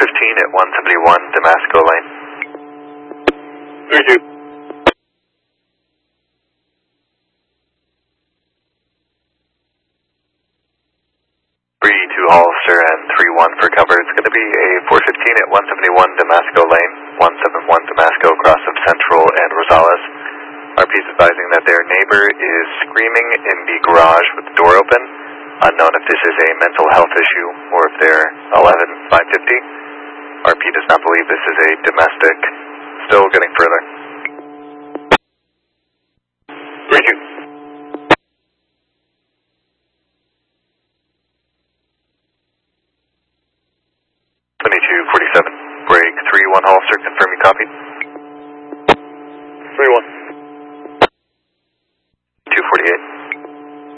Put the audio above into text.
at 171 Damasco Lane. 32. 32 Hollister and 31 for cover. It's going to be a 415 at 171 Damasco Lane, 171 Damasco across of Central and Rosales. RP's advising that their neighbor is screaming in the garage with the door open. Unknown if this is a mental health issue or if they're 11-550. RP does not believe this is a domestic. Still getting further. 32. 2247, break 31 Hollister, confirm you copy. 31.